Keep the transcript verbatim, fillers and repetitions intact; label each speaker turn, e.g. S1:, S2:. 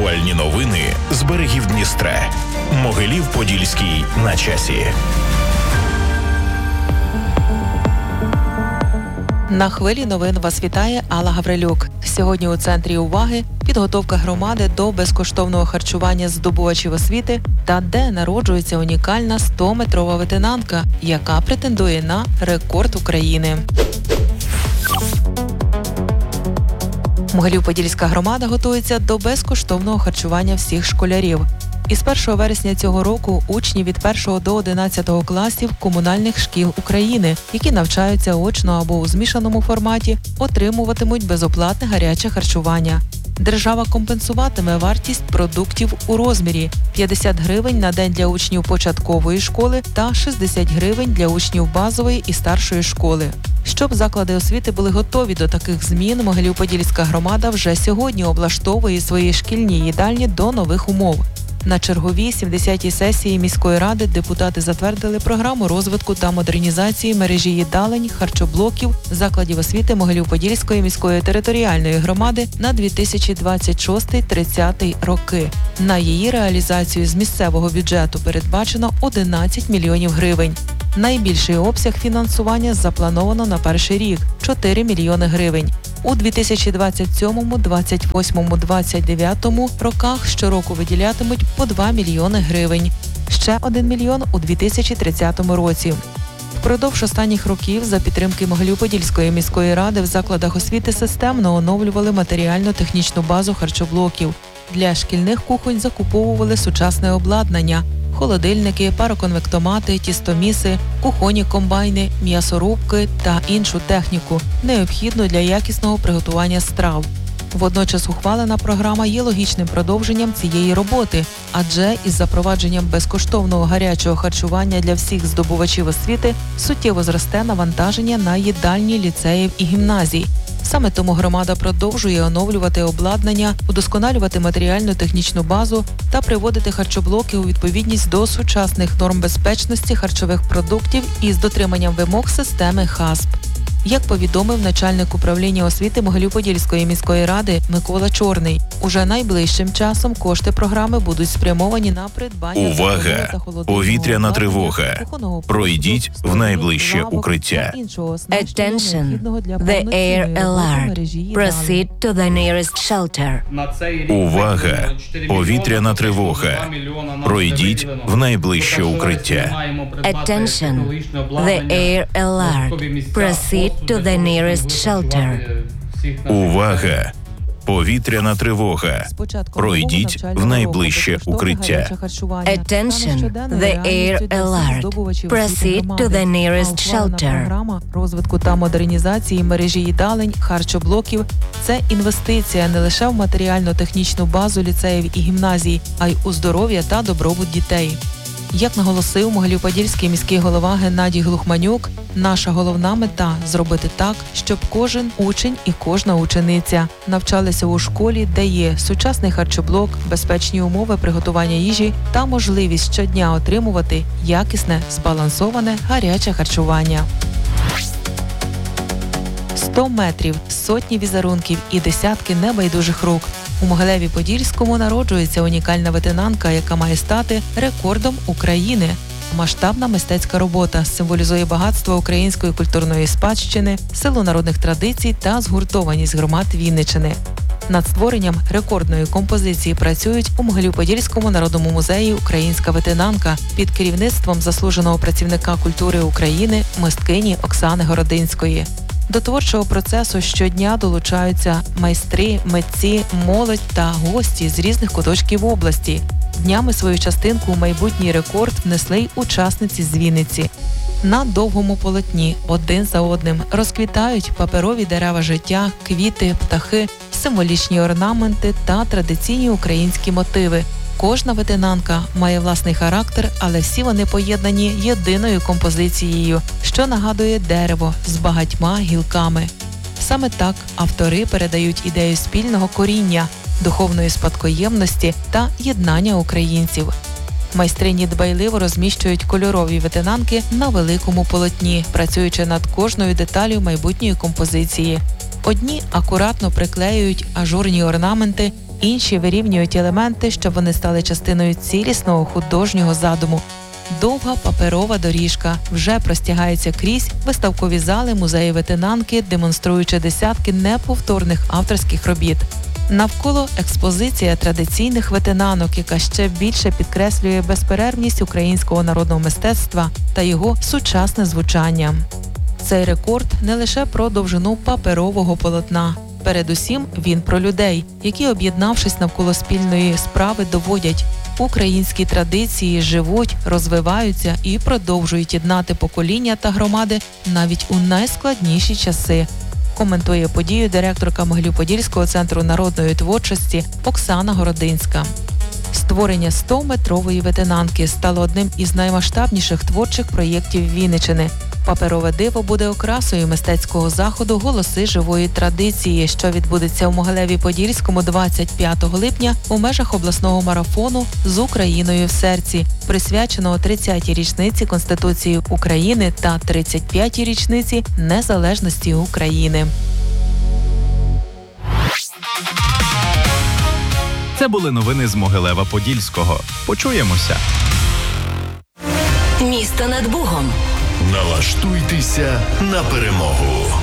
S1: Актуальні новини з берегів Дністра. Могилів-Подільський на часі.
S2: На хвилі новин вас вітає Алла Гаврилюк. Сьогодні у центрі уваги підготовка громади до безкоштовного харчування здобувачів освіти та де народжується унікальна сто-метрова ветенанка, яка претендує на рекорд України. Могилів-Подільська громада готується до безкоштовного харчування всіх школярів. Із першого вересня цього року учні від першого до одинадцятого класів комунальних шкіл України, які навчаються очно або у змішаному форматі, отримуватимуть безоплатне гаряче харчування. Держава компенсуватиме вартість продуктів у розмірі п'ятдесят гривень на день для учнів початкової школи та шістдесят гривень для учнів базової і старшої школи. Щоб заклади освіти були готові до таких змін, Могилів-Подільська громада вже сьогодні облаштовує свої шкільні їдальні до нових умов. На черговій сімдесятій сесії міської ради депутати затвердили програму розвитку та модернізації мережі їдалень, харчоблоків, закладів освіти Могилів-Подільської міської територіальної громади на дві тисячі двадцять шостий - тридцятий роки. На її реалізацію з місцевого бюджету передбачено одинадцять мільйонів гривень. Найбільший обсяг фінансування заплановано на перший рік – чотири мільйони гривень. У дві тисячі двадцять сьомому, двадцять восьмому, двадцять дев'ятому роках щороку виділятимуть по два мільйони гривень. Ще один мільйон у дві тисячі тридцятому році. Впродовж останніх років за підтримки Могилів-Подільської міської ради в закладах освіти системно оновлювали матеріально-технічну базу харчоблоків. Для шкільних кухонь закуповували сучасне обладнання – холодильники, пароконвектомати, тістоміси, кухонні комбайни, м'ясорубки та іншу техніку, необхідну для якісного приготування страв. Водночас ухвалена програма є логічним продовженням цієї роботи, адже із запровадженням безкоштовного гарячого харчування для всіх здобувачів освіти суттєво зросте навантаження на їдальні ліцеїв і гімназій. Саме тому громада продовжує оновлювати обладнання, удосконалювати матеріально-технічну базу та приводити харчоблоки у відповідність до сучасних норм безпечності харчових продуктів із дотриманням вимог системи хасп. Як повідомив начальник управління освіти Могилів-Подільської міської ради Микола Чорний, уже найближчим часом кошти програми будуть спрямовані на придбання...
S1: Увага! Повітряна тривога. Пройдіть в найближче укриття.
S3: Attention! The air alert. Proceed to the nearest shelter.
S1: Увага! Повітряна тривога. Пройдіть в найближче укриття.
S3: Attention! The air alert. Proceed to the nearest shelter.
S1: Увага! Повітряна тривога. Пройдіть в найближче укриття.
S3: Attention! The air alert. Proceed to the nearest shelter.
S2: Програма розвитку та модернізації мережі їдалень, харчоблоків – це інвестиція не лише в матеріально-технічну базу ліцеїв і гімназій, а й у здоров'я та добробут дітей. Як наголосив Могилів-Подільський міський голова Геннадій Глухманюк, наша головна мета – зробити так, щоб кожен учень і кожна учениця навчалися у школі, де є сучасний харчоблок, безпечні умови приготування їжі та можливість щодня отримувати якісне, збалансоване, гаряче харчування. сто метрів, сотні візерунків і десятки небайдужих рук. У Могилеві-Подільському народжується унікальна ветенанка, яка має стати рекордом України. Масштабна мистецька робота символізує багатство української культурної спадщини, силу народних традицій та згуртованість громад Вінниччини. Над створенням рекордної композиції працюють у Могилів-Подільському народному музеї «Українська ветенанка» під керівництвом заслуженого працівника культури України мисткині Оксани Городинської. До творчого процесу щодня долучаються майстри, митці, молодь та гості з різних куточків області. Днями свою частинку у майбутній рекорд внесли й учасниці з Вінниці. На довгому полотні один за одним розквітають паперові дерева життя, квіти, птахи, символічні орнаменти та традиційні українські мотиви. Кожна ветенанка має власний характер, але всі вони поєднані єдиною композицією, що нагадує дерево з багатьма гілками. Саме так автори передають ідею спільного коріння, духовної спадкоємності та єднання українців. Майстрині дбайливо розміщують кольорові ветенанки на великому полотні, працюючи над кожною деталлю майбутньої композиції. Одні акуратно приклеюють ажурні орнаменти, Інші вирівнюють елементи, щоб вони стали частиною цілісного художнього задуму. Довга паперова доріжка вже простягається крізь виставкові зали музею ветенанки, демонструючи десятки неповторних авторських робіт. Навколо експозиція традиційних ветенанок, яка ще більше підкреслює безперервність українського народного мистецтва та його сучасне звучання. Цей рекорд не лише про довжину паперового полотна. Передусім, він про людей, які, об'єднавшись навколо спільної справи, доводять – українські традиції живуть, розвиваються і продовжують єднати покоління та громади навіть у найскладніші часи. Коментує подію директорка Могилів-Подільського центру народної творчості Оксана Городинська. Створення сто-метрової ветенанки стало одним із наймасштабніших творчих проєктів Вінниччини. Паперове диво буде окрасою мистецького заходу «Голоси живої традиції», що відбудеться у Могилеві-Подільському двадцять п'ятого липня у межах обласного марафону «З Україною в серці», присвяченого тридцятій річниці Конституції України та тридцять п'ятій річниці незалежності України.
S4: Це були новини з Могилева-Подільського. Почуємося.
S3: Місто над Бугом.
S1: Налаштуйтеся на перемогу.